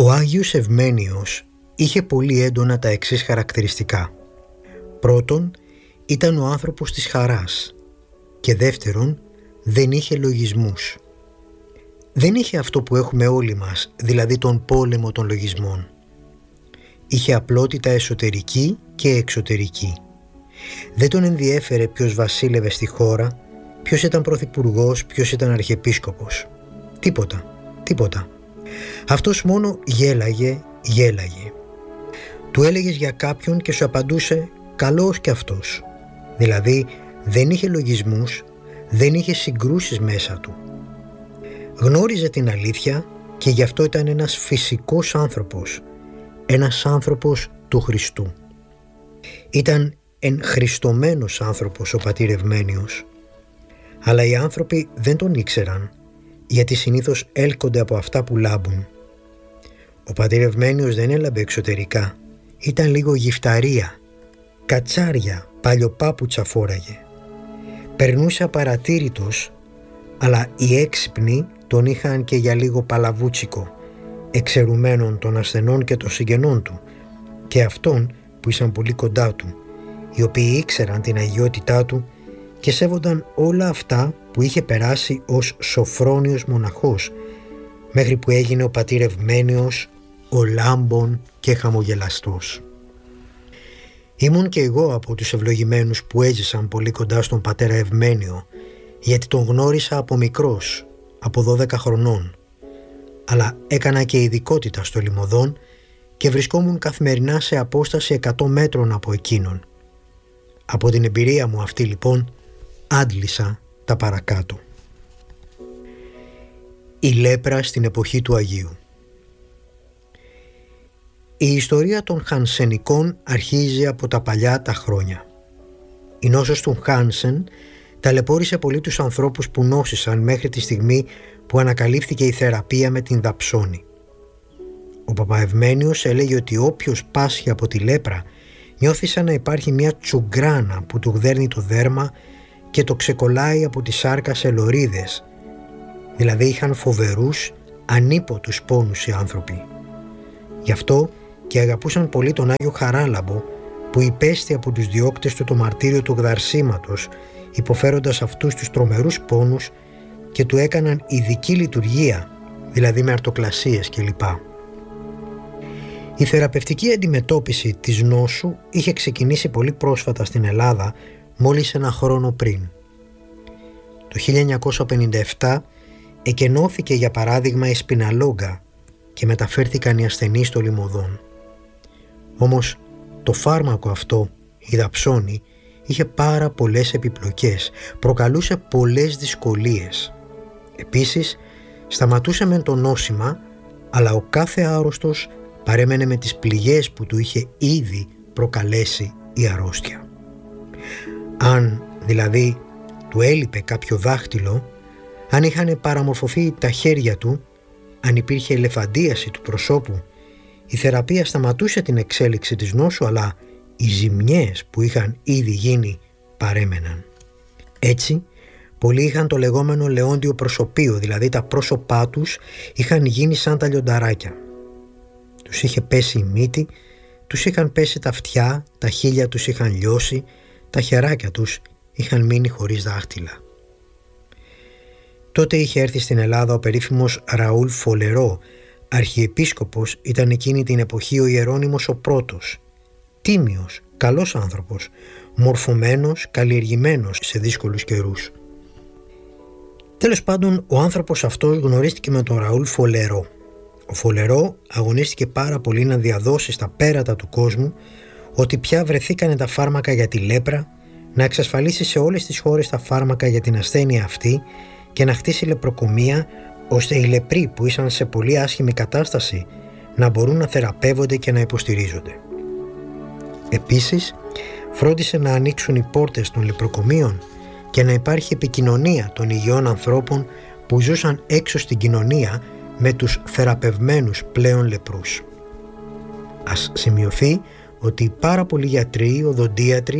Ο Άγιος Ευμένιος είχε πολύ έντονα τα εξής χαρακτηριστικά. Πρώτον, ήταν ο άνθρωπος της χαράς και δεύτερον, δεν είχε λογισμούς. Δεν είχε αυτό που έχουμε όλοι μας, δηλαδή τον πόλεμο των λογισμών. Είχε απλότητα εσωτερική και εξωτερική. Δεν τον ενδιέφερε ποιος βασίλευε στη χώρα, ποιος ήταν πρωθυπουργός, ποιος ήταν αρχιεπίσκοπος. Τίποτα. Αυτός μόνο γέλαγε. Του έλεγες για κάποιον και σου απαντούσε καλός κι αυτός. Δηλαδή δεν είχε λογισμούς, δεν είχε συγκρούσεις μέσα του. Γνώριζε την αλήθεια και γι' αυτό ήταν ένας φυσικός άνθρωπος, ένας άνθρωπος του Χριστού. Ήταν χριστωμένος άνθρωπος ο πατήρ Ευμένιος, αλλά οι άνθρωποι δεν τον ήξεραν, γιατί συνήθως έλκονται από αυτά που λάμπουν. Ο πατήρ Ευμένιος δεν έλαμπε εξωτερικά, ήταν λίγο γυφταρία, κατσάρια, παλιοπάπουτσα φόραγε. Περνούσε απαρατήρητος, αλλά οι έξυπνοι τον είχαν και για λίγο παλαβούτσικο, εξαιρουμένων των ασθενών και των συγγενών του και αυτών που ήσαν πολύ κοντά του, οι οποίοι ήξεραν την αγιότητά του και σέβονταν όλα αυτά που είχε περάσει ως σοφρόνιος μοναχός, μέχρι που έγινε ο πατήρ Ευμένιος, ο λάμπων και χαμογελαστός. Ήμουν και εγώ από τους ευλογημένους που έζησαν πολύ κοντά στον πατέρα Ευμένιο, γιατί τον γνώρισα από μικρός, από 12 χρονών, αλλά έκανα και ειδικότητα στο Λιμωδόν και βρισκόμουν καθημερινά σε απόσταση 100 μέτρων από εκείνον. Από την εμπειρία μου αυτή λοιπόν άντλησα τα παρακάτω. Η λέπρα στην εποχή του Αγίου. Η ιστορία των Χανσενικών αρχίζει από τα παλιά τα χρόνια. Η νόσος του Χάνσεν ταλαιπώρησε πολύ τους ανθρώπους που νόσησαν μέχρι τη στιγμή που ανακαλύφθηκε η θεραπεία με την δαψώνη. Ο Παπαευμένιος έλεγε ότι όποιος πάσχει από τη λέπρα νιώθει σαν να υπάρχει μια τσουγκράνα που του γδέρνει το δέρμα και το ξεκολλάει από τη σάρκα σε λωρίδες. Δηλαδή είχαν φοβερούς, ανίποτους πόνους οι άνθρωποι. Γι' αυτό και αγαπούσαν πολύ τον Άγιο Χαράλαμπο, που υπέστη από τους διώκτες του το μαρτύριο του γδαρσίματος, υποφέροντας αυτούς τους τρομερούς πόνους και του έκαναν ειδική λειτουργία, δηλαδή με αρτοκλασίες κλπ. Η θεραπευτική αντιμετώπιση της νόσου είχε ξεκινήσει πολύ πρόσφατα στην Ελλάδα, μόλις ένα χρόνο πριν. Το 1957 εκενώθηκε για παράδειγμα η σπιναλόγκα και μεταφέρθηκαν οι ασθενείς στο Λιμωδόν. Όμως το φάρμακο αυτό, η δαψώνη, είχε πάρα πολλές επιπλοκές, προκαλούσε πολλές δυσκολίες. Επίσης σταματούσε μεν το νόσημα, αλλά ο κάθε άρρωστος παρέμενε με τις πληγές που του είχε ήδη προκαλέσει η αρρώστια. Αν δηλαδή του έλειπε κάποιο δάχτυλο, αν είχαν παραμορφωθεί τα χέρια του, αν υπήρχε ελεφαντίαση του προσώπου, η θεραπεία σταματούσε την εξέλιξη της νόσου, αλλά οι ζημιές που είχαν ήδη γίνει παρέμεναν. Έτσι, πολλοί είχαν το λεγόμενο λεόντιο προσωπείο, δηλαδή τα πρόσωπά τους είχαν γίνει σαν τα λιονταράκια. Τους είχε πέσει η μύτη, τους είχαν πέσει τα αυτιά, τα χείλια τους είχαν λιώσει, τα χεράκια τους είχαν μείνει χωρίς δάχτυλα. Τότε είχε έρθει στην Ελλάδα ο περίφημος Ραούλ Φολερό, αρχιεπίσκοπος, ήταν εκείνη την εποχή ο Ιερώνυμος ο πρώτος. Τίμιος, καλός άνθρωπος, μορφωμένος, καλλιεργημένος σε δύσκολους καιρούς. Τέλος πάντων, ο άνθρωπος αυτός γνωρίστηκε με τον Ραούλ Φολερό. Ο Φολερό αγωνίστηκε πάρα πολύ να διαδώσει στα πέρατα του κόσμου ότι πια βρεθήκανε τα φάρμακα για τη λέπρα, να εξασφαλίσει σε όλες τις χώρες τα φάρμακα για την ασθένεια αυτή και να χτίσει λεπροκομεία, ώστε οι λεπροί που ήσαν σε πολύ άσχημη κατάσταση να μπορούν να θεραπεύονται και να υποστηρίζονται. Επίσης, φρόντισε να ανοίξουν οι πόρτες των λεπροκομείων και να υπάρχει επικοινωνία των υγιών ανθρώπων που ζούσαν έξω στην κοινωνία με τους θεραπευμένους πλέον λεπρούς. Ας σημειωθεί ότι πάρα πολλοί γιατροί, οδοντίατροι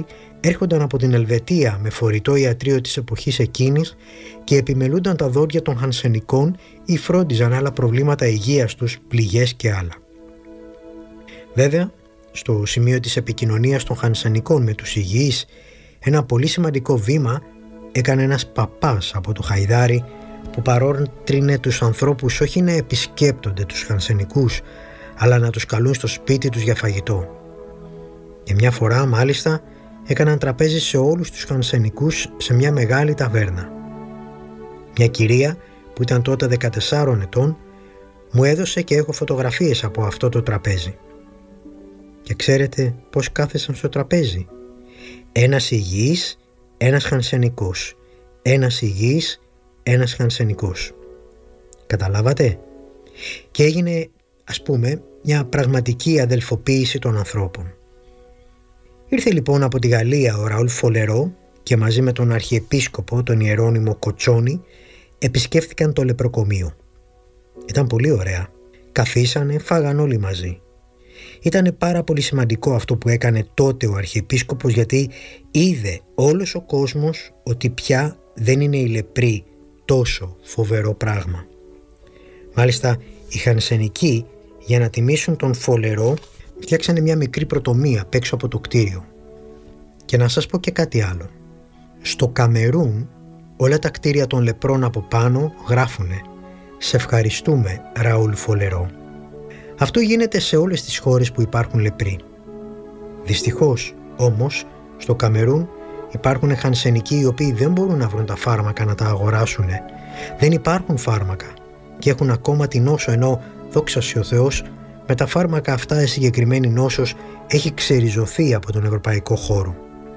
έρχονταν από την Ελβετία με φορητό ιατρείο της εποχής εκείνης και επιμελούνταν τα δόντια των Χανσενικών ή φρόντιζαν άλλα προβλήματα υγείας τους, πληγές και άλλα. Βέβαια, στο σημείο της επικοινωνίας των Χανσενικών με τους υγιείς, ένα πολύ σημαντικό βήμα έκανε ένας παπάς από το Χαϊδάρι, που παρότρινε τους ανθρώπους όχι να επισκέπτονται τους Χανσενικούς, αλλά να τους καλούν στο σπίτι τους για φαγητό. Και μια φορά μάλιστα έκαναν τραπέζι σε όλους τους Χανσενικούς σε μια μεγάλη ταβέρνα. Μια κυρία που ήταν τότε 14 ετών μου έδωσε και έχω φωτογραφίες από αυτό το τραπέζι. Και ξέρετε πώς κάθεσαν στο τραπέζι? Ένας υγιής, ένας Χανσενικός. Ένας υγιής, ένας Χανσενικός. Καταλάβατε? Και έγινε, ας πούμε, μια πραγματική αδελφοποίηση των ανθρώπων. Ήρθε λοιπόν από τη Γαλλία ο Ραούλ Φολερό και μαζί με τον Αρχιεπίσκοπο, τον Ιερώνυμο Κοτσόνη, επισκέφθηκαν το λεπροκομείο. Ήταν πολύ ωραία. Καθίσανε, φάγαν όλοι μαζί. Ήταν πάρα πολύ σημαντικό αυτό που έκανε τότε ο Αρχιεπίσκοπος, γιατί είδε όλος ο κόσμος ότι πια δεν είναι οι λεπροί τόσο φοβερό πράγμα. Μάλιστα οι Χανσενικοί, για να τιμήσουν τον Φολερό, φτιάξανε μια μικρή πρωτομία απ' έξω από το κτίριο. Και να σας πω και κάτι άλλο. Στο Καμερούν όλα τα κτίρια των λεπρών από πάνω γράφουνε «Σε ευχαριστούμε, Ραούλ Φολερό». Αυτό γίνεται σε όλες τις χώρες που υπάρχουν λεπροί. Δυστυχώς όμως στο Καμερούν υπάρχουν Χανσενικοί οι οποίοι δεν μπορούν να βρουν τα φάρμακα να τα αγοράσουν. Δεν υπάρχουν φάρμακα και έχουν ακόμα την νόσο, ενώ δόξα σοι ο Θεός, με τα φάρμακα αυτά η συγκεκριμένη νόσος έχει ξεριζωθεί από τον ευρωπαϊκό χώρο.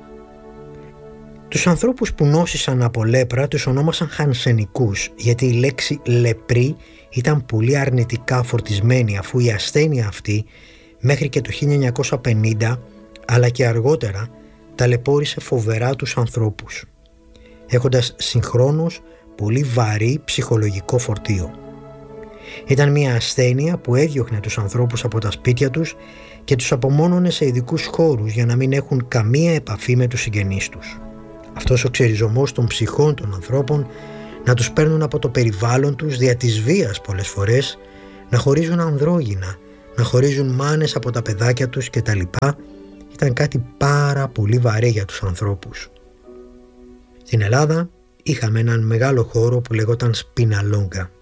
Τους ανθρώπους που νόσησαν από λέπρα τους ονόμασαν Χανσενικούς, γιατί η λέξη λεπρή ήταν πολύ αρνητικά φορτισμένη, αφού η ασθένεια αυτή μέχρι και το 1950 αλλά και αργότερα ταλαιπώρησε φοβερά τους ανθρώπους, έχοντας συγχρόνως πολύ βαρύ ψυχολογικό φορτίο. Ήταν μια ασθένεια που έδιωχνε τους ανθρώπους από τα σπίτια τους και τους απομόνωνε σε ειδικούς χώρους για να μην έχουν καμία επαφή με τους συγγενείς τους. Αυτός ο ξεριζωμός των ψυχών των ανθρώπων, να τους παίρνουν από το περιβάλλον τους δια της βίας πολλές φορές, να χωρίζουν ανδρόγυνα, να χωρίζουν μάνες από τα παιδάκια τους κτλ. Ήταν κάτι πάρα πολύ βαρύ για τους ανθρώπους. Στην Ελλάδα είχαμε έναν μεγάλο χώρο που λεγόταν Σπιναλόγκα.